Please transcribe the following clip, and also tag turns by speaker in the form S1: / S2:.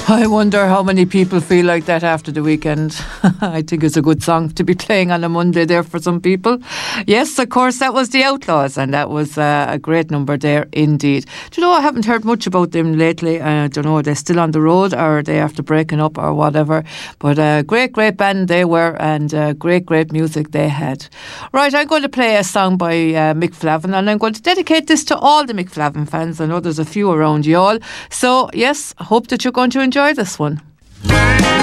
S1: I wonder how many people feel like that after the weekend. I think it's a good song to be playing on a Monday there for some people. Yes, of course, that was The Outlaws, and that was a great number there indeed. Do you know, I haven't heard much about them lately. I don't know, are they still on the road or are they after breaking up or whatever? But great band they were, and great music they had. Right, I'm going to play a song by Mick Flavin, and I'm going to dedicate this to all the Mick Flavin fans. I know there's a few around you all. So, yes, I hope that you're going to enjoy this one.